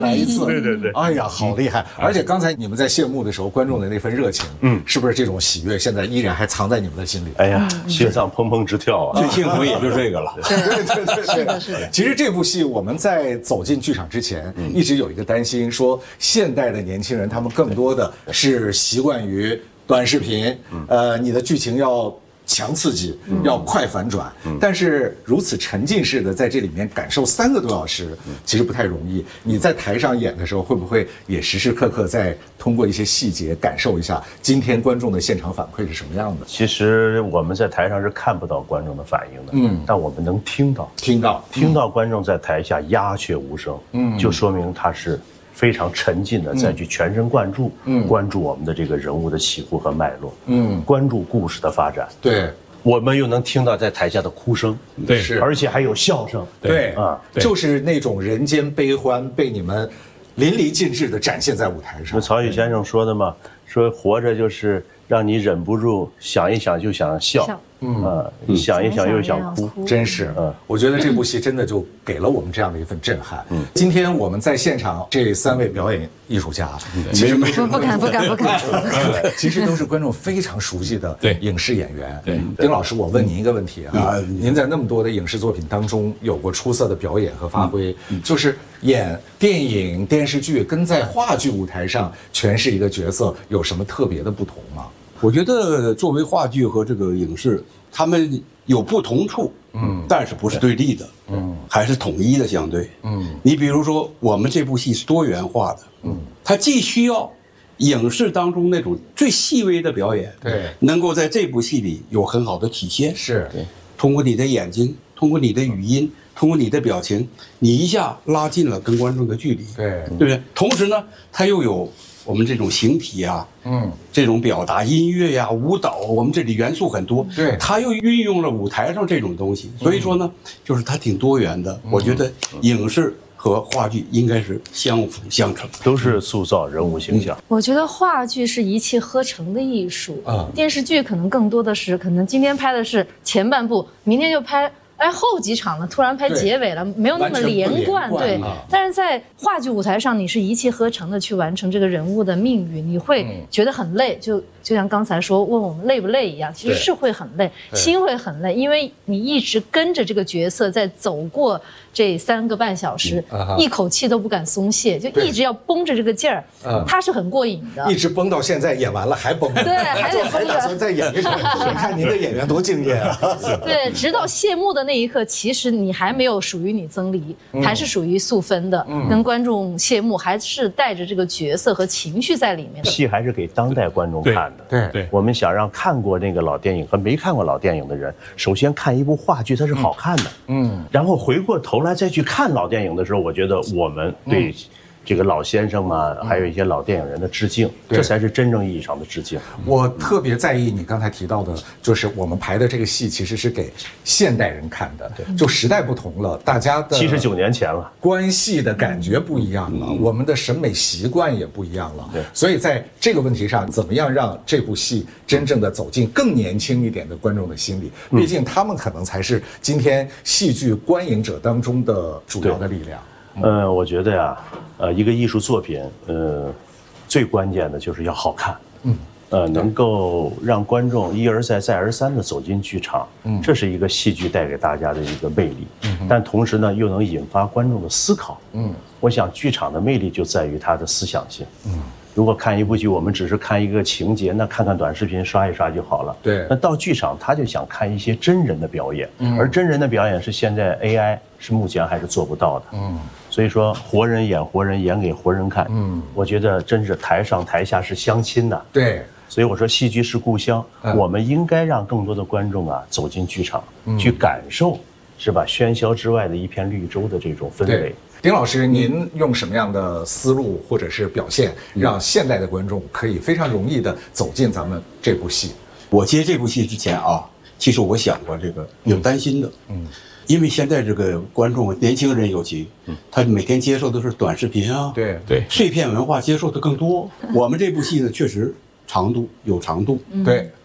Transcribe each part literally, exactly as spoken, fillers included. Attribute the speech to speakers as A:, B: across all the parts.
A: 来一次，
B: 对对对，
A: 哎呀，好厉害！而且刚才你们在谢幕的时候，观众的那份热情，嗯，是不是这种喜悦现在依然还藏在你们的心里？
B: 哎呀，心脏砰砰直跳啊！
C: 最幸福也就这个了。
A: 对对对，
D: 是的，是的。
A: 其实这部戏我们在走进剧场之前，一直有一个担心，说现代的年轻人他们更多的是习惯于短视频，呃，你的剧情要强刺激，要快反转，但是如此沉浸式的在这里面感受三个多小时，其实不太容易。你在台上演的时候，会不会也时时刻刻在通过一些细节感受一下今天观众的现场反馈是什么样的？
B: 其实我们在台上是看不到观众的反应的，嗯，但我们能听到，
A: 听到，
B: 听到观众在台下鸦雀无声，嗯，就说明他是非常沉浸的再去全神贯注，嗯，关注我们的这个人物的起伏和脉络，嗯，关注故事的发展。
A: 对，
B: 我们又能听到在台下的哭声，
E: 对，
A: 是，
B: 而且还有笑声，
A: 对
B: 啊，
A: 就是那种人间悲欢被你们淋漓尽致地展现在舞台上。
B: 曹禺先生说的嘛，说活着就是让你忍不住想一想就想笑。嗯啊，想一想又想哭，
A: 真是。嗯，我觉得这部戏真的就给了我们这样的一份震撼。嗯，今天我们在现场这三位表演艺术家，其实
D: 不不敢不敢不敢，
A: 其实都是观众非常熟悉的影视演员。
E: 对，
A: 丁老师，我问您一个问题啊，您在那么多的影视作品当中有过出色的表演和发挥，就是演电影、电视剧跟在话剧舞台上诠释一个角色有什么特别的不同吗？
C: 我觉得作为话剧和这个影视，他们有不同处，嗯，但是不是对立的，嗯，还是统一的相对，嗯。你比如说，我们这部戏是多元化的，嗯，它既需要影视当中那种最细微的表演，
A: 对，
C: 能够在这部戏里有很好的体现，
A: 是，
C: 通过你的眼睛，通过你的语音，通过你的表情，你一下拉近了跟观众的距离，
A: 对，
C: 对不对？同时呢，它又有我们这种形体啊，嗯，这种表达音乐呀、舞蹈，我们这里元素很多，
A: 对，
C: 它又运用了舞台上这种东西，所以说呢，就是它挺多元的。我觉得影视和话剧应该是相辅相成，
B: 都是塑造人物形象。
D: 我觉得话剧是一气呵成的艺术，啊，电视剧可能更多的是，可能今天拍的是前半部，明天就拍。哎，后几场呢，突然拍结尾了，没有那么连贯，对。但是在话剧舞台上，你是一气呵成的去完成这个人物的命运，你会觉得很累，就就像刚才说问我们累不累一样，其实是会很累，心会很累，因为你一直跟着这个角色在走过这三个半小时，一口气都不敢松懈，就一直要绷着这个劲儿，他是很过瘾的，
A: 一直绷到现在演完了还绷，
D: 对，还得绷着，
A: 还打算再演一场。你看您的演员多敬业啊！
D: 对，直到谢幕的那一刻，其实你还没有属于你曾黎，还是属于素芬的，跟观众谢幕，还是带着这个角色和情绪在里面的。
B: 戏还是给当代观众看的，
A: 对
E: 对，
B: 我们想让看过那个老电影和没看过老电影的人，首先看一部话剧，它是好看的，嗯，然后回过头来再去看老电影的时候，我觉得我们对这个老先生嘛，还有一些老电影人的致敬，这才是真正意义上的致敬。
A: 我特别在意你刚才提到的，就是我们排的这个戏其实是给现代人看的，就时代不同了，大家的
B: 七十九年前了，
A: 关系的感觉不一样了，我们的审美习惯也不一样了。所以在这个问题上，怎么样让这部戏真正的走进更年轻一点的观众的心里？毕竟他们可能才是今天戏剧观影者当中的主要的力量。
B: 呃，我觉得呀，呃，一个艺术作品，呃，最关键的就是要好看，嗯，呃，能够让观众一而再、再而三地走进剧场，嗯，这是一个戏剧带给大家的一个魅力，嗯，但同时呢，又能引发观众的思考，嗯，我想剧场的魅力就在于它的思想性，嗯。如果看一部剧，我们只是看一个情节，那看看短视频刷一刷就好了。
A: 对。
B: 那到剧场，他就想看一些真人的表演，嗯、而真人的表演是现在 A I 是目前还是做不到的。嗯。所以说，活人演活人，演给活人看。嗯。我觉得真是台上台下是相亲的。
A: 对。
B: 所以我说，戏剧是故乡，嗯、我们应该让更多的观众啊走进剧场，嗯、去感受，是吧？喧嚣之外的一片绿洲的这种氛围。
A: 丁老师，您用什么样的思路或者是表现，让现代的观众可以非常容易地走进咱们这部戏？
C: 我接这部戏之前啊，其实我想过这个，有担心的，嗯，因为现在这个观众，年轻人尤其，嗯，他每天接受的是短视频啊，
A: 对
E: 对，
C: 碎片文化接受的更多。我们这部戏呢，确实长度有长度，
A: 对，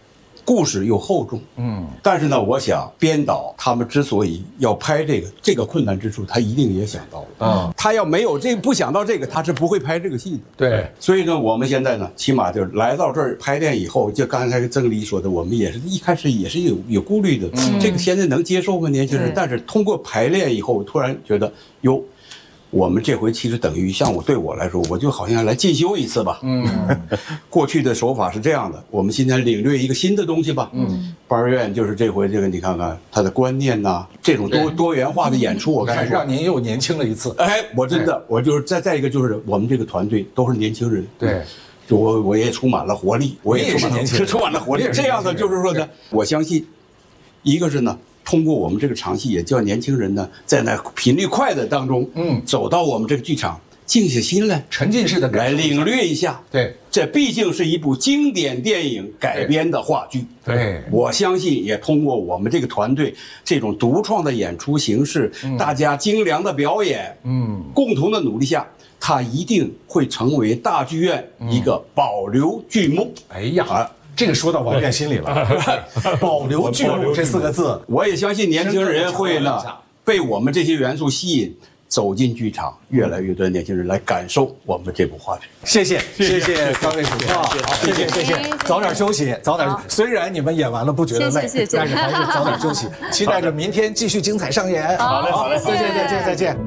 C: 故事又厚重。嗯，但是呢，我想编导他们之所以要拍这个，这个困难之处，他一定也想到了。啊，他要没有这不想到这个，他是不会拍这个戏的。
A: 对，
C: 所以呢，我们现在呢，起码就是来到这儿排练以后，就刚才曾黎说的，我们也是一开始也是有有顾虑的。嗯，这个现在能接受吗？年轻人？但是通过排练以后，突然觉得哟。我们这回其实等于像我对我来说，我就好像来进修一次吧。嗯，过去的手法是这样的，我们今天领略一个新的东西吧。嗯，班儿院就是这回这个，你看看他的观念呐、啊，这种多多元化的演出，我看
A: 让您又年轻了一次。
C: 哎，我真的，我就是再再一个就是我们这个团队都是年轻人。
A: 对。
C: 就我我也充满了活力，我也
A: 充满了
C: 充满了活力。这样的就是说呢，我相信，一个是呢。通过我们这个场戏，也叫年轻人呢，在那频率快的当中，嗯，走到我们这个剧场，静下心来，
A: 沉浸式的
C: 来领略一下。
A: 对，
C: 这毕竟是一部经典电影改编的话剧。
A: 对，
C: 我相信也通过我们这个团队这种独创的演出形式，嗯、大家精良的表演，嗯，共同的努力下。它一定会成为大剧院一个保留剧目。
A: 哎呀！啊这个说到王院心里了，保留剧目这四个字，
C: 我也相信年轻人会呢被我们这些元素吸引，走进剧场，越来越多的年轻人来感受我们这部话剧。
A: 谢谢，谢谢三位主创，谢谢谢谢，早点休息，早点。虽然你们演完了不觉得累，但是还是早点休息。期待着明天继续精彩上演。
B: 好嘞，好嘞，
A: 再见，再见，再见。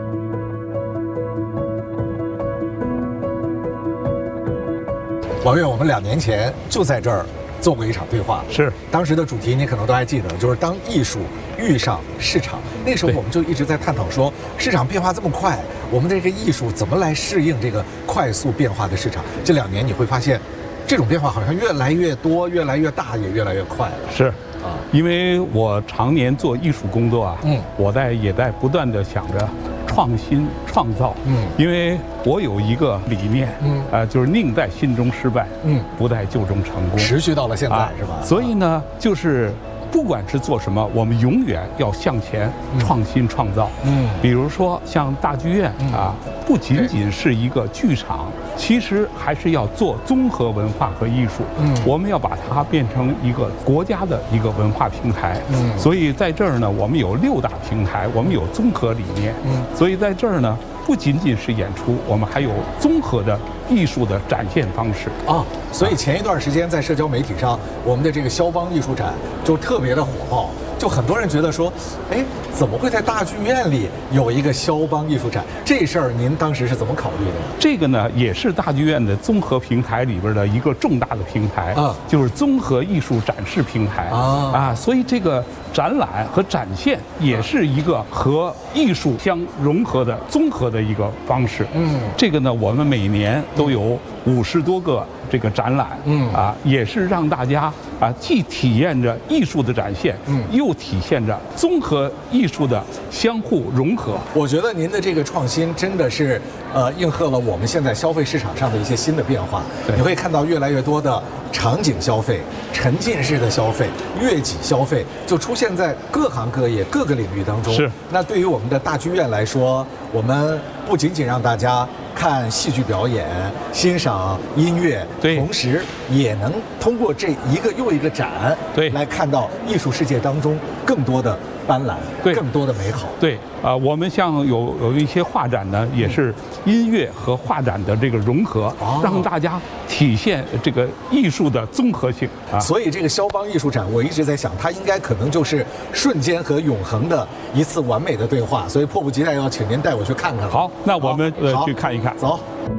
A: 王院，我们两年前就在这儿做过一场对话，
E: 是
A: 当时的主题你可能都还记得，就是当艺术遇上市场。那时候我们就一直在探讨说，市场变化这么快，我们这个艺术怎么来适应这个快速变化的市场？这两年你会发现，这种变化好像越来越多，越来越大，也越来越快了。
E: 是啊，因为我常年做艺术工作啊，嗯，我在也在不断的想着。创新创造，嗯，因为我有一个理念，嗯，呃，就是宁在心中失败，嗯，不在旧中成功，
A: 持续到了现在，啊、是吧？
E: 所以呢，就是不管是做什么，我们永远要向前创新创造，嗯，比如说像大剧院啊，不仅仅是一个剧场，其实还是要做综合文化和艺术，嗯，我们要把它变成一个国家的一个文化平台，嗯，所以在这儿呢，我们有六大平台，我们有综合理念，嗯，所以在这儿呢，不仅仅是演出，我们还有综合的艺术的展现方式
A: 啊。所以前一段时间在社交媒体上，我们的这个肖邦艺术展就特别的火爆，就很多人觉得说，哎，怎么会在大剧院里有一个肖邦艺术展？这事儿您当时是怎么考虑的？
E: 这个呢，也是大剧院的综合平台里边的一个重大的平台啊，就是综合艺术展示平台啊啊，所以这个展览和展现也是一个和艺术相融合的综合的一个方式。嗯，这个呢，我们每年都有五十多个这个展览，嗯啊，也是让大家啊既体验着艺术的展现，嗯，又体现着综合艺术的相互融合。
A: 我觉得您的这个创新真的是呃应和了我们现在消费市场上的一些新的变化。你会看到越来越多的场景消费、沉浸式的消费、悦己消费就出现在各行各业、各个领域当中。
E: 是。
A: 那对于我们的大剧院来说，我们不仅仅让大家看戏剧表演、欣赏音乐，
E: 对，
A: 同时也能通过这一个又一个展，
E: 对，
A: 来看到艺术世界当中更多的斑斓，
E: 对，
A: 更多的美好。
E: 对啊、呃，我们像有有一些画展呢，也是音乐和画展的这个融合，哦、让大家体现这个艺术的综合性啊。
A: 所以这个肖邦艺术展，我一直在想，它应该可能就是瞬间和永恒的一次完美的对话，所以迫不及待要请您带我去看看。
E: 好，那我们呃去看一看。
A: 走。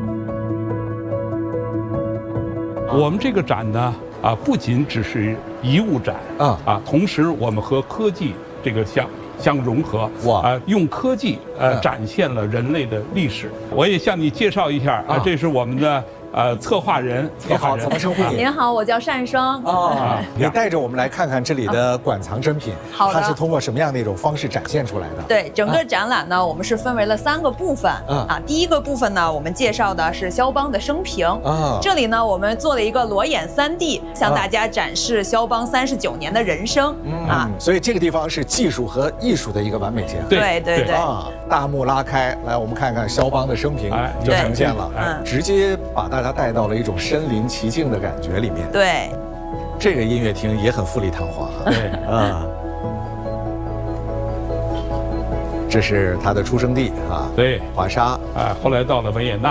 E: 我们这个展呢，啊，不仅只是遗物展啊啊，同时我们和科技这个相相融合，哇啊，用科技呃展现了人类的历史。我也向你介绍一下啊，这是我们的。呃，策划人，
A: 你好，怎么称呼你？
F: 您好，我叫单双。
A: 哦，你带着我们来看看这里的馆藏珍品，
F: 好的，
A: 它是通过什么样的一种方式展现出来的？
F: 对，整个展览呢，我们是分为了三个部分。嗯啊，第一个部分呢，我们介绍的是肖邦的生平。啊，这里呢，我们做了一个裸眼三 D， 向大家展示肖邦三十九年的人生。嗯啊，
A: 所以这个地方是技术和艺术的一个完美结合。
F: 对对对。
A: 啊，大幕拉开，来，我们看看肖邦的生平就呈现了，直接把大家带到了一种身临其境的感觉里面。
F: 对，
A: 这个音乐厅也很富丽堂皇啊。
E: 对
A: 啊，这是他的出生地啊。
E: 对，
A: 华沙。
E: 啊，后来到了维也纳，